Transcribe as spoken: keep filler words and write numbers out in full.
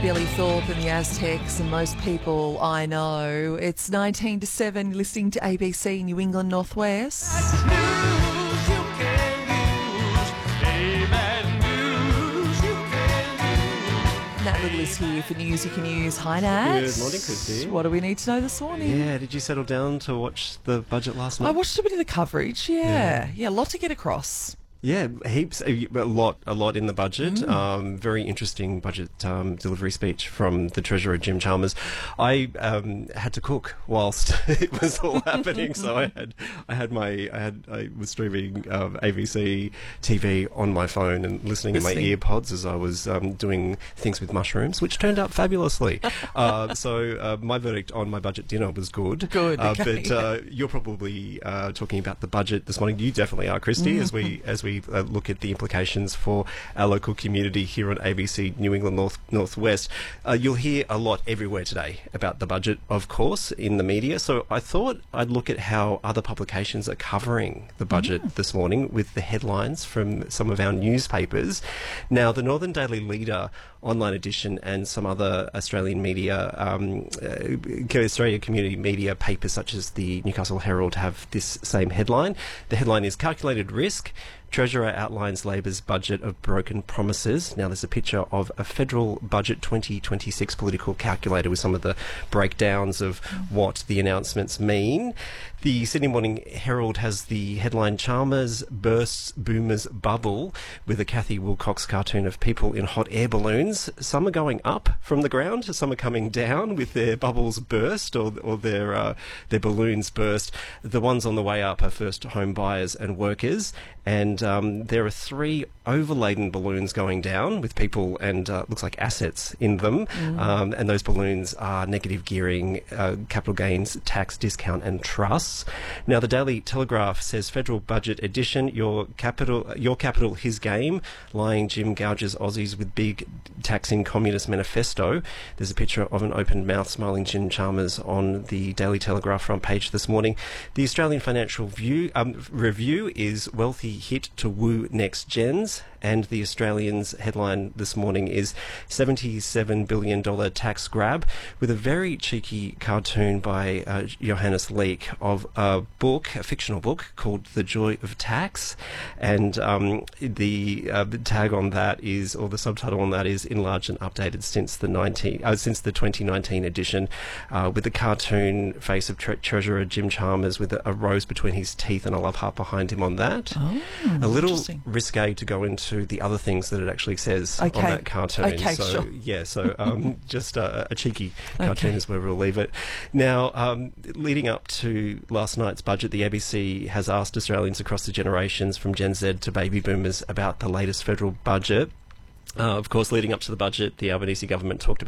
Billy Thorpe and the Aztecs and most people I know. It's nineteen to seven, listening to A B C New England Northwest. Nat Little is here for news you can use. Hi, Nat. Good morning, Christy. What do we need to know this morning? Yeah, did you settle down to watch the budget last night? I watched a bit of the coverage, yeah. Yeah. Yeah, a lot to get across. Yeah, heaps, a lot, a lot in the budget. Mm. Um, very interesting budget um, delivery speech from the Treasurer, Jim Chalmers. I um, had to cook whilst it was all happening, so I had, I had my, I had, I was streaming um, A B C T V on my phone and listening in my Listening. earpods as I was um, doing things with mushrooms, which turned out fabulously. uh, so uh, my verdict on my budget dinner was good. Good, uh, okay. But uh, you're probably uh, talking about the budget this morning. You definitely are, Christy, as we as we. Uh, look at the implications for our local community here on A B C New England North Northwest. Uh, you'll hear a lot everywhere today about the budget, of course, in the media. So I thought I'd look at how other publications are covering the budget mm. this morning with the headlines from some of our newspapers. Now, the Northern Daily Leader online edition and some other Australian media, um, uh, Australia community media papers such as the Newcastle Herald have this same headline. The headline is Calculated Risk. Treasurer outlines Labor's budget of broken promises. Now, there's a picture of a federal budget twenty twenty-six political calculator with some of the breakdowns of what the announcements mean. The Sydney Morning Herald has the headline Chalmers bursts Boomers bubble with a Kathy Wilcox cartoon of people in hot air balloons. Some are going up from the ground, some are coming down with their bubbles burst or, or their uh, their balloons burst. The ones on the way up are first home buyers and workers, and um, there are three overladen balloons going down with people and uh, looks like assets in them, mm. um, and those balloons are negative gearing, uh, capital gains tax discount and trusts. Now, the Daily Telegraph says federal budget edition, your capital, your capital, his game. Lying Jim gouges Aussies with big taxing communist manifesto. There's a picture of an open mouth smiling Jim Chalmers on the Daily Telegraph front page this morning. The Australian Financial View, um, Review is wealthy hit to woo next gens. And the Australian's headline this morning is seventy-seven billion dollars tax grab, with a very cheeky cartoon by uh, Johannes Leek of a book, a fictional book called The Joy of Tax. And um, the, uh, the tag on that is, or the subtitle on that is, enlarged and updated since the nineteen, uh, since the twenty nineteen edition, uh, with the cartoon face of tre- Treasurer Jim Chalmers with a, a rose between his teeth and a love heart behind him on that. Oh, a little risque to go into the other things that it actually says okay. on that cartoon. Okay, so sure. yeah, so um, just uh, a cheeky cartoon Okay. is where we'll leave it. Now, um, leading up to last night's budget, the A B C has asked Australians across the generations from Gen Z to baby boomers about the latest federal budget. Uh, of course, leading up to the budget, the Albanese government talked about